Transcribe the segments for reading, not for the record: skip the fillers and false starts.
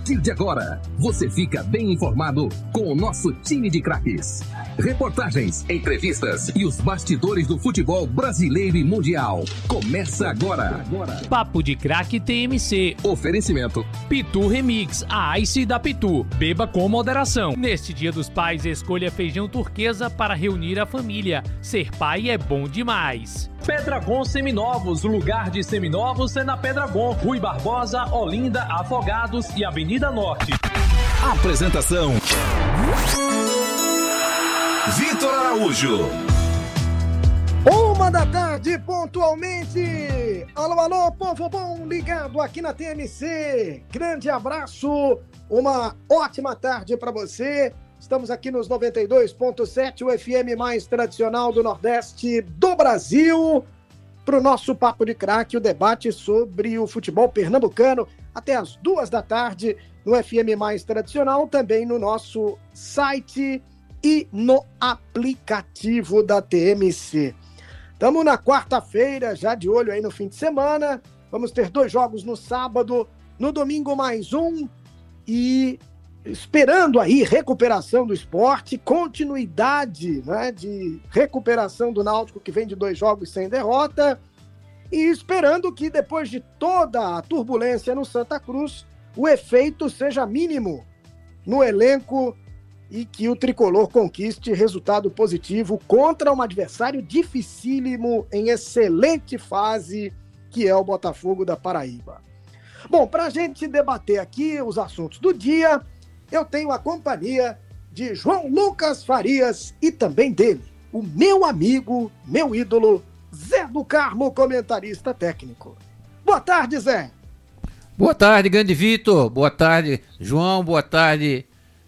partir de agora, você fica bem informado com o nosso time de craques. Reportagens, entrevistas e os bastidores do futebol brasileiro e mundial. Começa agora. Papo de Craque TMC. Oferecimento Pitu Remix, a Ice da Pitu. Beba com moderação. Neste Dia dos Pais, escolha feijão turquesa para reunir a família. Ser pai é bom demais. Pedragon Seminovos, o lugar de seminovos é na Pedragon. Rui Barbosa, Olinda, Afogados e Avenida Norte. Apresentação: Vitor Araújo. 1h pontualmente. Alô, alô, povo bom ligado aqui na TMC. Grande abraço, uma ótima tarde para você. Estamos aqui nos 92.7, o FM mais tradicional do Nordeste do Brasil, para o nosso Papo de Craque, o debate sobre o futebol pernambucano, até as 14h, no FM mais tradicional, também no nosso site e no aplicativo da TMC. Estamos na quarta-feira, já de olho aí no fim de semana, vamos ter 2 jogos no sábado, no domingo mais um, e esperando aí recuperação do esporte, continuidade, né, de recuperação do Náutico, que vem de 2 jogos sem derrota, e esperando que depois de toda a turbulência no Santa Cruz, o efeito seja mínimo no elenco e que o tricolor conquiste resultado positivo contra um adversário dificílimo em excelente fase, que é o Botafogo da Paraíba. Bom, para a gente debater aqui os assuntos do dia, eu tenho a companhia de João Lucas Farias e também dele, o meu amigo, meu ídolo, Zé do Carmo, comentarista técnico. Boa tarde, Zé. Boa tarde, grande Vitor. Boa tarde, João. Boa tarde,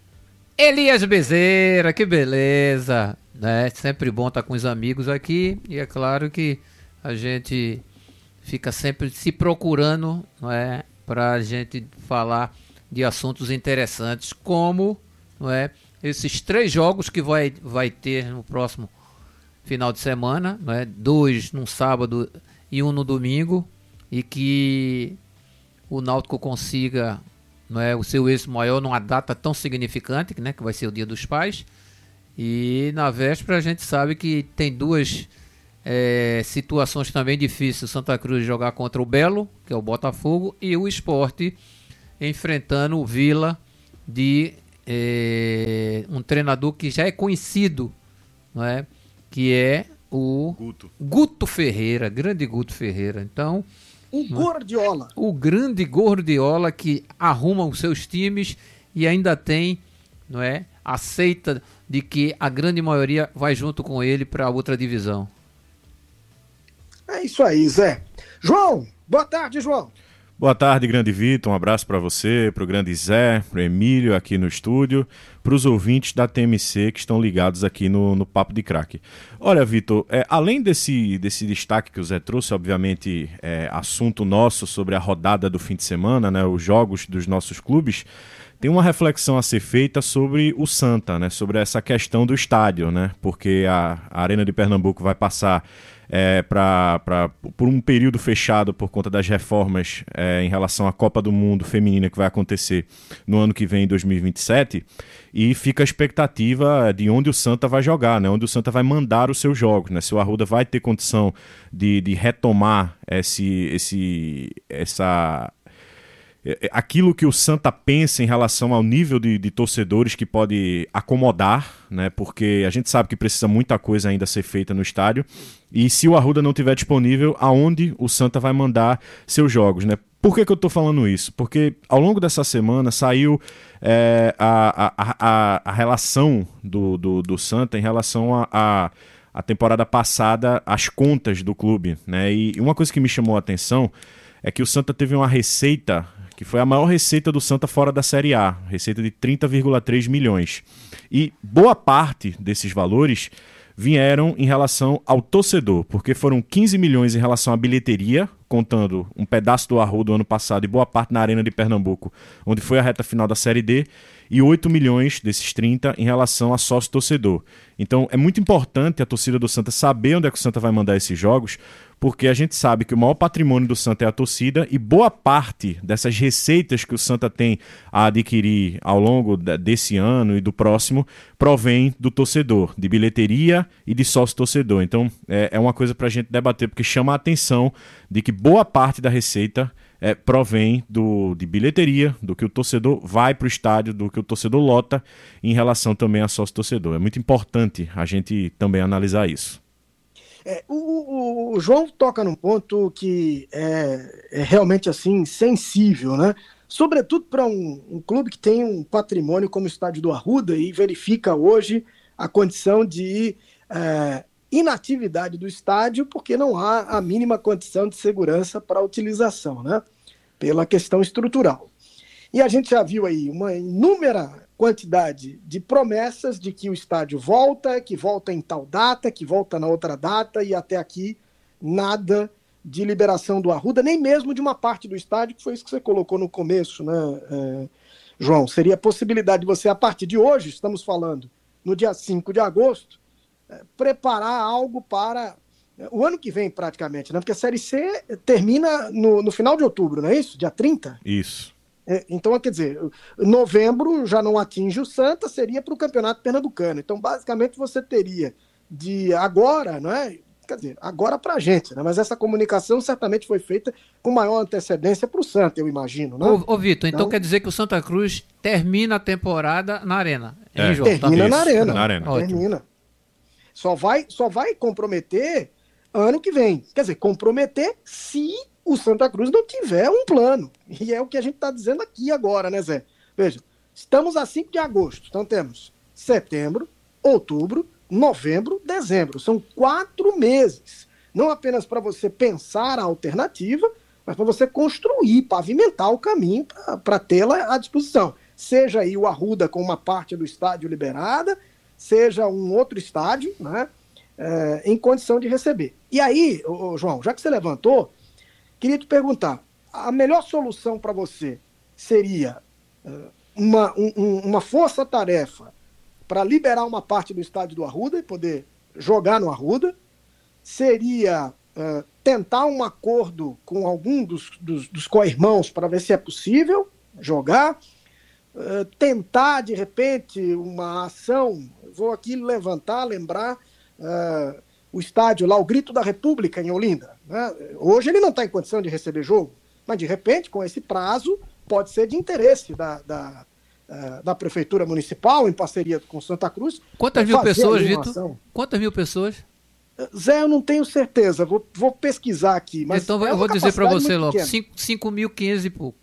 Elias Bezerra. Que beleza, né? Sempre bom estar com os amigos aqui. E é claro que a gente fica sempre se procurando, não é, para a gente falar de assuntos interessantes, como, não é, esses 3 jogos que vai ter no próximo final de semana, não é, 2 no sábado e 1 no domingo, e que o Náutico consiga, não é, o seu êxito maior numa data tão significante, né, que vai ser o Dia dos Pais. E na véspera a gente sabe que tem 2 situações também difíceis: o Santa Cruz jogar contra o Belo, que é o Botafogo, e o Sport enfrentando o Vila, de um treinador que já é conhecido, não é? Que é o Guto Ferreira, grande Guto Ferreira. Então, o Gordiola. O grande Gordiola, que arruma os seus times e ainda tem, não é, aceita de que a grande maioria vai junto com ele para outra divisão. É isso aí, Zé. João, boa tarde, João. Boa tarde, grande Vitor, um abraço para você, para o grande Zé, para o Emílio aqui no estúdio, para os ouvintes da TMC que estão ligados aqui no Papo de Craque. Olha, Vitor, além desse destaque que o Zé trouxe, obviamente, assunto nosso sobre a rodada do fim de semana, né, os jogos dos nossos clubes, tem uma reflexão a ser feita sobre o Santa, né, sobre essa questão do estádio, né, porque a Arena de Pernambuco vai passar por um período fechado por conta das reformas em relação à Copa do Mundo Feminina que vai acontecer no ano que vem, em 2027, e fica a expectativa de onde o Santa vai jogar, né? Onde o Santa vai mandar os seus jogos, né? Se o Arruda vai ter condição de retomar aquilo que o Santa pensa em relação ao nível de torcedores que pode acomodar, né? Porque a gente sabe que precisa muita coisa ainda ser feita no estádio, e se o Arruda não estiver disponível, aonde o Santa vai mandar seus jogos, né? Por que eu estou falando isso? Porque ao longo dessa semana saiu a relação do Santa em relação a temporada passada, as contas do clube, né? E uma coisa que me chamou a atenção é que o Santa teve uma receita que foi a maior receita do Santa fora da Série A, receita de 30,3 milhões. E boa parte desses valores vieram em relação ao torcedor, porque foram 15 milhões em relação à bilheteria, contando um pedaço do Arruda do ano passado e boa parte na Arena de Pernambuco, onde foi a reta final da Série D, e 8 milhões desses 30 em relação a sócio-torcedor. Então é muito importante a torcida do Santa saber onde é que o Santa vai mandar esses jogos, porque a gente sabe que o maior patrimônio do Santa é a torcida e boa parte dessas receitas que o Santa tem a adquirir ao longo desse ano e do próximo provém do torcedor, de bilheteria e de sócio-torcedor. Então é uma coisa para a gente debater, porque chama a atenção de que boa parte da receita provém de bilheteria, do que o torcedor vai para o estádio, do que o torcedor lota, em relação também a sócio-torcedor. É muito importante a gente também analisar isso. O João toca num ponto que é realmente assim sensível, né? Sobretudo para um clube que tem um patrimônio como o Estádio do Arruda e verifica hoje a condição de inatividade do estádio porque não há a mínima condição de segurança para a utilização, né? Pela questão estrutural. E a gente já viu aí uma inúmera quantidade de promessas de que o estádio volta, que volta em tal data, que volta na outra data, e até aqui nada de liberação do Arruda, nem mesmo de uma parte do estádio, que foi isso que você colocou no começo, né, João? Seria a possibilidade de você, a partir de hoje, estamos falando no dia 5 de agosto, preparar algo para o ano que vem praticamente, né? Porque a Série C termina no final de outubro, não é isso? Dia 30? Isso. Então, quer dizer, novembro já não atinge o Santa, seria para o Campeonato Pernambucano. Então, basicamente, você teria de agora, não é? Quer dizer, agora para a gente, né? Mas essa comunicação certamente foi feita com maior antecedência para o Santa, eu imagino, né? Ô Vitor, então quer dizer que o Santa Cruz termina a temporada na Arena, hein, João? Termina na Arena. Na Arena. Termina. Só vai comprometer ano que vem. Quer dizer, comprometer se o Santa Cruz não tiver um plano. E é o que a gente está dizendo aqui agora, né, Zé? Veja, estamos a 5 de agosto, então temos setembro, outubro, novembro, dezembro. São 4 meses. Não apenas para você pensar a alternativa, mas para você construir, pavimentar o caminho para tê-la à disposição. Seja aí o Arruda com uma parte do estádio liberada, seja um outro estádio, né, em condição de receber. E aí, João, já que você levantou, queria te perguntar, a melhor solução para você seria uma força-tarefa para liberar uma parte do estádio do Arruda e poder jogar no Arruda? Seria tentar um acordo com algum dos co-irmãos para ver se é possível jogar? Tentar, de repente, uma ação, vou aqui lembrar o estádio lá, o Grito da República em Olinda, né? Hoje ele não está em condição de receber jogo, mas de repente, com esse prazo, pode ser de interesse da Prefeitura Municipal, em parceria com Santa Cruz. Quantas mil pessoas, Vitor? Quantas mil pessoas? Zé, eu não tenho certeza, vou pesquisar aqui. Mas então eu vou dizer para você logo, 5.500 e pouco.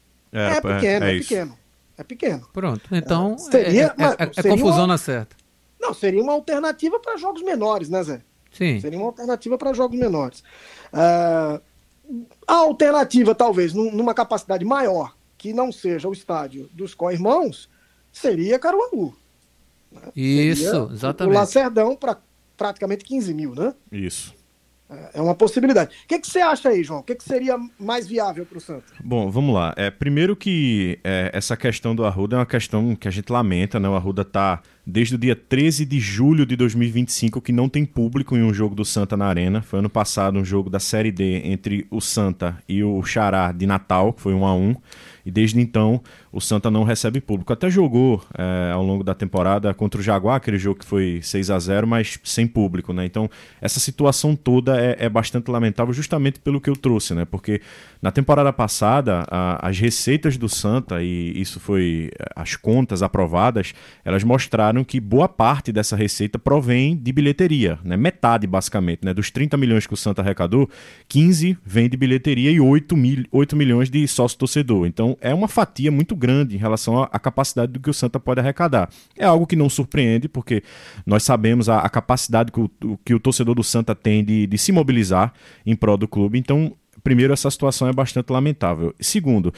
É pequeno. Pronto, então seria confusão na certa. Não, seria uma alternativa para jogos menores, né, Zé? Sim. Seria uma alternativa para jogos menores. A alternativa, talvez, numa capacidade maior, que não seja o estádio dos co-irmãos, seria Caruaru. Né? Isso, seria exatamente. O Lacerdão para praticamente 15 mil, né? Isso. É uma possibilidade. O que você acha aí, João? O que seria mais viável para o Santa? Bom, vamos lá. Primeiro que essa questão do Arruda é uma questão que a gente lamenta, né? O Arruda está desde o dia 13 de julho de 2025 que não tem público em um jogo do Santa na Arena. Foi ano passado um jogo da Série D entre o Santa e o Xará de Natal, que foi 1-1. E desde então o Santa não recebe público. Até jogou ao longo da temporada contra o Jaguar, aquele jogo que foi 6-0, mas sem público, né? Então essa situação toda é bastante lamentável justamente pelo que eu trouxe, né? Porque na temporada passada as receitas do Santa, e isso foi as contas aprovadas, elas mostraram que boa parte dessa receita provém de bilheteria, né? Metade basicamente, né? Dos 30 milhões que o Santa arrecadou, 15 vem de bilheteria e 8 milhões de sócio-torcedor. Então é uma fatia muito grande em relação à capacidade do que o Santa pode arrecadar. É algo que não surpreende, porque nós sabemos a capacidade que o torcedor do Santa tem de se mobilizar em prol do clube. Então, primeiro, essa situação é bastante lamentável. Segundo,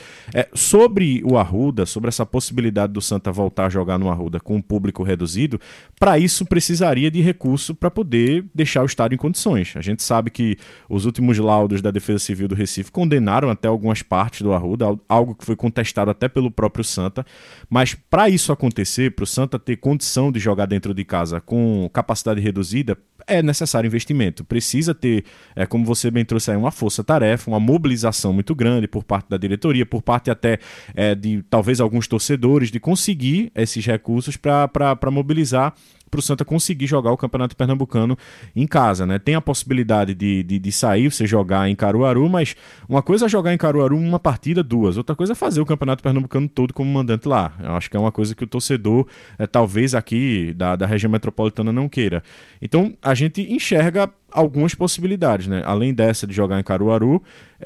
sobre o Arruda, sobre essa possibilidade do Santa voltar a jogar no Arruda com um público reduzido, para isso precisaria de recurso para poder deixar o estádio em condições. A gente sabe que os últimos laudos da Defesa Civil do Recife condenaram até algumas partes do Arruda, algo que foi contestado até pelo próprio Santa, mas para isso acontecer, para o Santa ter condição de jogar dentro de casa com capacidade reduzida, é necessário investimento. Precisa ter, como você bem trouxe aí, uma força-tarefa, uma mobilização muito grande por parte da diretoria, por parte até de talvez alguns torcedores, de conseguir esses recursos para mobilizar para o Santa conseguir jogar o Campeonato Pernambucano em casa, né? Tem a possibilidade de sair, você jogar em Caruaru, mas uma coisa é jogar em Caruaru uma partida, duas. Outra coisa é fazer o Campeonato Pernambucano todo como mandante lá. Eu acho que é uma coisa que o torcedor, talvez aqui da região metropolitana, não queira. Então, a gente enxerga algumas possibilidades, né? Além dessa de jogar em Caruaru,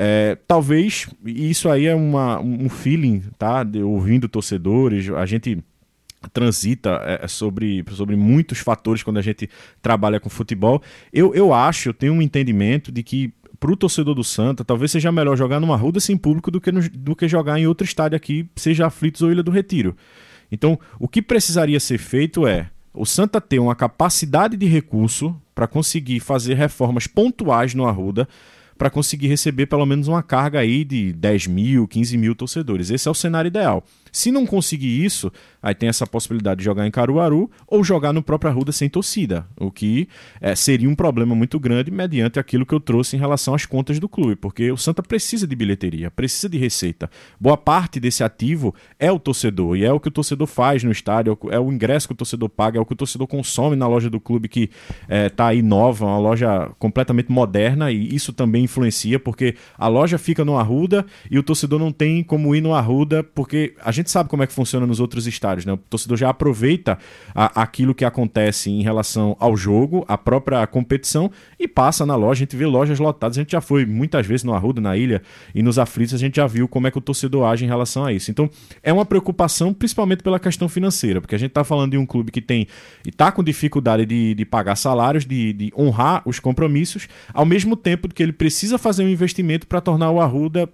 talvez, e isso aí é um feeling, tá? Ouvindo torcedores, a gente transita sobre muitos fatores quando a gente trabalha com futebol. Eu tenho um entendimento de que para o torcedor do Santa, talvez seja melhor jogar numa Arruda sem público do que jogar em outro estádio aqui, seja Aflitos ou Ilha do Retiro. Então, o que precisaria ser feito é o Santa ter uma capacidade de recurso para conseguir fazer reformas pontuais no Arruda, para conseguir receber pelo menos uma carga aí de 10 mil, 15 mil torcedores. Esse é o cenário ideal. Se não conseguir isso, aí tem essa possibilidade de jogar em Caruaru ou jogar no próprio Arruda sem torcida, o que seria um problema muito grande mediante aquilo que eu trouxe em relação às contas do clube, porque o Santa precisa de bilheteria, precisa de receita. Boa parte desse ativo é o torcedor, e é o que o torcedor faz no estádio, é o ingresso que o torcedor paga, é o que o torcedor consome na loja do clube, que está aí nova, uma loja completamente moderna, e isso também influencia, porque a loja fica no Arruda e o torcedor não tem como ir no Arruda, porque a gente sabe como é que funciona nos outros estádios, né? O torcedor já aproveita aquilo que acontece em relação ao jogo, a própria competição, e passa na loja. A gente vê lojas lotadas, a gente já foi muitas vezes no Arruda, na Ilha e nos Aflitos, a gente já viu como é que o torcedor age em relação a isso. Então, é uma preocupação principalmente pela questão financeira, porque a gente está falando de um clube que tem e está com dificuldade de pagar salários, de honrar os compromissos, ao mesmo tempo que ele precisa fazer um investimento para tornar o Arruda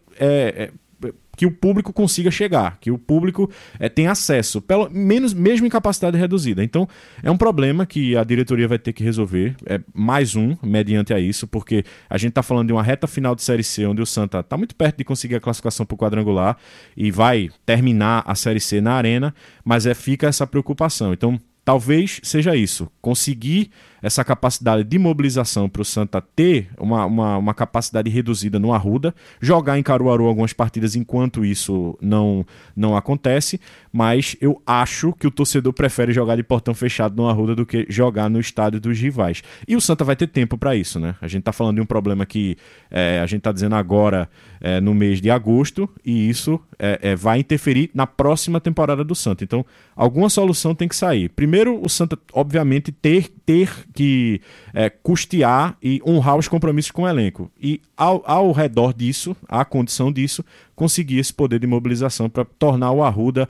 que o público consiga chegar, que o público tenha acesso, pelo menos mesmo em capacidade reduzida. Então, é um problema que a diretoria vai ter que resolver, mais mediante a isso, porque a gente está falando de uma reta final de Série C, onde o Santa está muito perto de conseguir a classificação para o quadrangular e vai terminar a Série C na Arena, mas fica essa preocupação. Então, talvez seja isso, conseguir essa capacidade de mobilização para o Santa ter uma capacidade reduzida no Arruda, jogar em Caruaru algumas partidas enquanto isso não acontece, mas eu acho que o torcedor prefere jogar de portão fechado no Arruda do que jogar no estádio dos rivais. E o Santa vai ter tempo para isso, né? A gente está falando de um problema que a gente está dizendo agora no mês de agosto, e isso vai interferir na próxima temporada do Santa. Então, alguma solução tem que sair. Primeiro, o Santa, obviamente, ter que custear e honrar os compromissos com o elenco. E ao redor disso, à condição disso, conseguir esse poder de mobilização para tornar o Arruda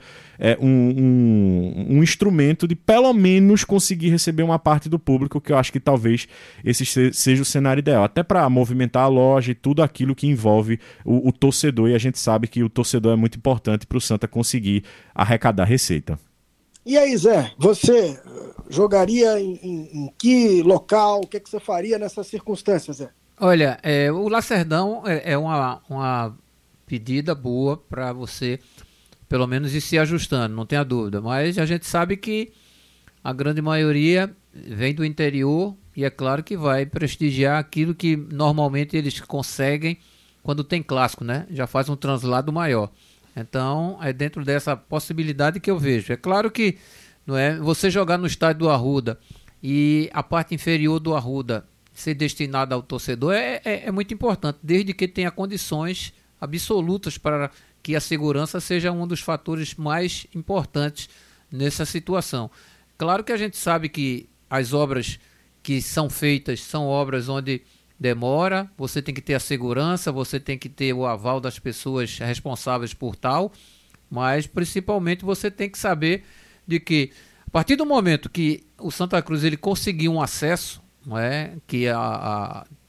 um instrumento de pelo menos conseguir receber uma parte do público, que eu acho que talvez esse seja o cenário ideal, até para movimentar a loja e tudo aquilo que envolve o torcedor, e a gente sabe que o torcedor é muito importante para o Santa conseguir arrecadar receita. E aí, Zé, você jogaria em que local? O que você faria nessas circunstâncias, Zé? Olha, o Lacerdão é uma pedida boa para você, pelo menos, ir se ajustando, não tenha dúvida. Mas a gente sabe que a grande maioria vem do interior e é claro que vai prestigiar aquilo que normalmente eles conseguem quando tem clássico, né? Já faz um translado maior. Então, é dentro dessa possibilidade que eu vejo. É claro que você jogar no estádio do Arruda e a parte inferior do Arruda ser destinada ao torcedor é muito importante, desde que tenha condições absolutas para que a segurança seja um dos fatores mais importantes nessa situação. Claro que a gente sabe que as obras que são feitas são obras onde demora, você tem que ter a segurança, você tem que ter o aval das pessoas responsáveis por tal, mas principalmente você tem que saber de que a partir do momento que o Santa Cruz ele conseguiu um acesso, não é, que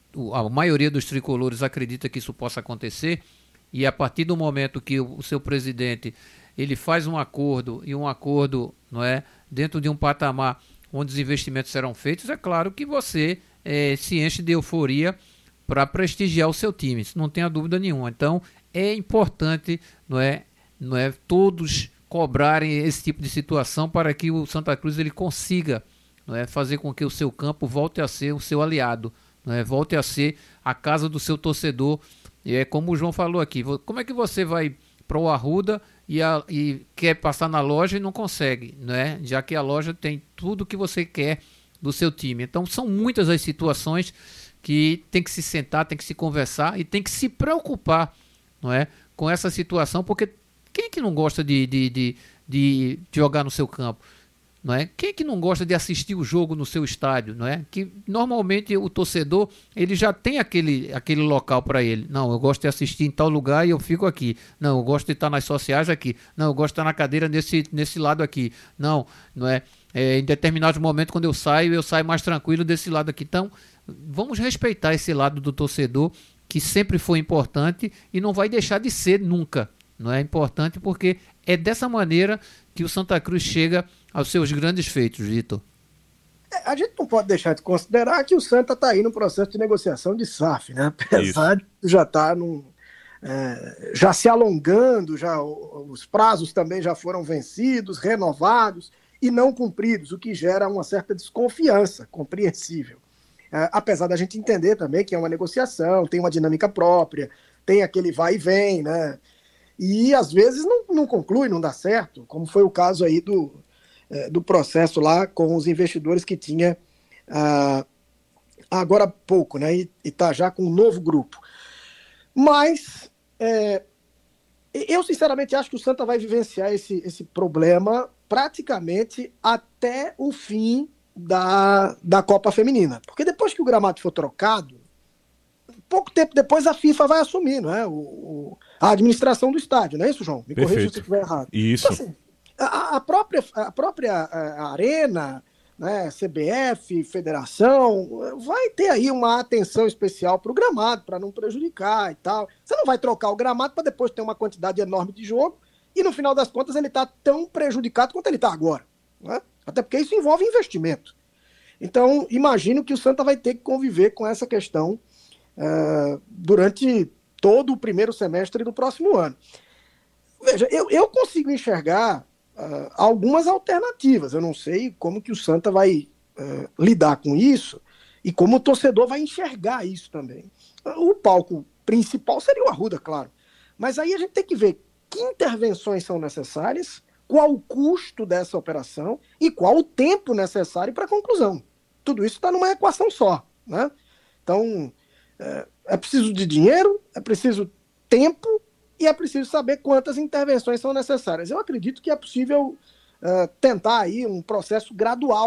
a maioria dos tricolores acredita que isso possa acontecer, e a partir do momento que o seu presidente ele faz um acordo, e um acordo, não é, dentro de um patamar onde os investimentos serão feitos, é claro que você se enche de euforia para prestigiar o seu time, isso não tenha dúvida nenhuma. Então é importante, não é, todos cobrarem esse tipo de situação para que o Santa Cruz ele consiga, não é, fazer com que o seu campo volte a ser o seu aliado, não é, volte a ser a casa do seu torcedor. E é como o João falou aqui, como é que você vai para o Arruda e quer passar na loja e não consegue, né? Já que a loja tem tudo que você quer do seu time. Então são muitas as situações que tem que se sentar, tem que se conversar e tem que se preocupar, não é, com essa situação, porque quem é que não gosta de jogar no seu campo? Não é? Quem é que não gosta de assistir o jogo no seu estádio? Não é? Que normalmente o torcedor ele já tem aquele local para ele. Não, eu gosto de assistir em tal lugar e eu fico aqui. Não, eu gosto de estar nas sociais aqui. Não, eu gosto de estar na cadeira nesse lado aqui. Não é? Em determinados momentos, quando eu saio mais tranquilo desse lado aqui. Então, vamos respeitar esse lado do torcedor, que sempre foi importante e não vai deixar de ser nunca. Não é importante porque é dessa maneira que o Santa Cruz chega aos seus grandes feitos, Vitor. A gente não pode deixar de considerar que o Santa está aí no processo de negociação de SAF, né? Apesar de já estar já se alongando, os prazos também já foram vencidos, renovados e não cumpridos, o que gera uma certa desconfiança compreensível. Apesar da gente entender também que é uma negociação, tem uma dinâmica própria, tem aquele vai e vem, né? E às vezes não conclui, não dá certo, como foi o caso aí do processo lá com os investidores que tinha agora há pouco, né? E está já com um novo grupo. Mas eu sinceramente acho que o Santa vai vivenciar esse problema praticamente até o fim da Copa Feminina. Porque depois que o gramado for trocado, pouco tempo depois a FIFA vai assumir, não é? A administração do estádio, não é isso, João? Me corrija se eu estiver errado. Isso. Então, assim, a própria arena, né, CBF, federação, vai ter aí uma atenção especial para o gramado, para não prejudicar e tal. Você não vai trocar o gramado para depois ter uma quantidade enorme de jogo e no final das contas ele está tão prejudicado quanto ele está agora, né? Até porque isso envolve investimento. Então, imagino que o Santa vai ter que conviver com essa questão durante todo o primeiro semestre do próximo ano. Veja, eu consigo enxergar algumas alternativas. Eu não sei como que o Santa vai lidar com isso e como o torcedor vai enxergar isso também. O palco principal seria o Arruda, claro. Mas aí a gente tem que ver que intervenções são necessárias, qual o custo dessa operação e qual o tempo necessário para a conclusão. Tudo isso está numa equação só, né? Então, é preciso de dinheiro, é preciso tempo e é preciso saber quantas intervenções são necessárias. Eu acredito que é possível tentar aí um processo gradual